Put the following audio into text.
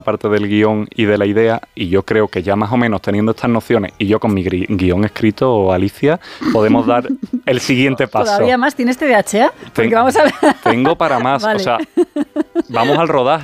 parte del guión y de la idea, y yo creo que ya más o menos teniendo estas nociones y yo con mi guión escrito, Alicia, podemos dar el siguiente paso. ¿Todavía más? ¿Tienes TDAH? Porque vamos a ver. Tengo para más, vale. O sea, vamos al rodaje.